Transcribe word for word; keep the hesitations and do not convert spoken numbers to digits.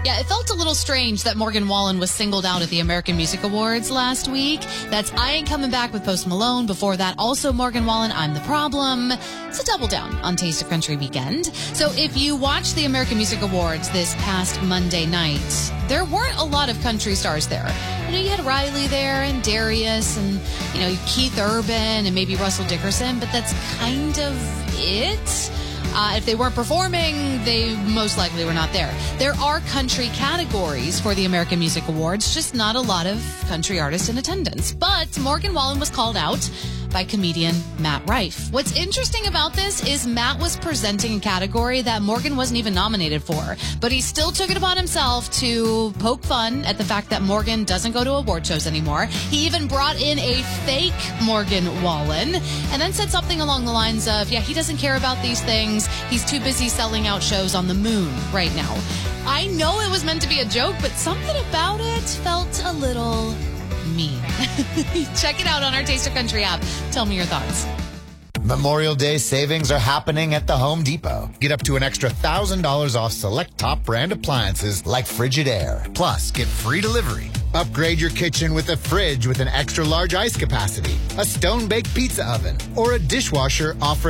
Yeah, it felt a little strange that Morgan Wallen was singled out at the American Music Awards last week. That's I Ain't Coming Back with Post Malone. Before that, also Morgan Wallen, I'm the Problem. It's a double down on Taste of Country weekend. So if you watched the American Music Awards this past Monday night, there weren't a lot of country stars there. You know, you had Riley there and Darius and, you know, Keith Urban and maybe Russell Dickerson, but that's kind of it. Uh, if they weren't performing, they most likely were not there. There are country categories for the American Music Awards, just not a lot of country artists in attendance. But Morgan Wallen was called out by comedian Matt Rife. What's interesting about this is Matt was presenting a category that Morgan wasn't even nominated for, but he still took it upon himself to poke fun at the fact that Morgan doesn't go to award shows anymore. He even brought in a fake Morgan Wallen and then said something along the lines of, yeah, he doesn't care about these things. He's too busy selling out shows on the moon right now. I know it was meant to be a joke, but something about it felt a little mean. Check it out on our Taste of Country app. Tell me your thoughts. Memorial Day savings are happening at the Home Depot. Get up to an extra one thousand dollars off select top brand appliances like Frigidaire. Plus, get free delivery. Upgrade your kitchen with a fridge with an extra large ice capacity, a stone-baked pizza oven, or a dishwasher offering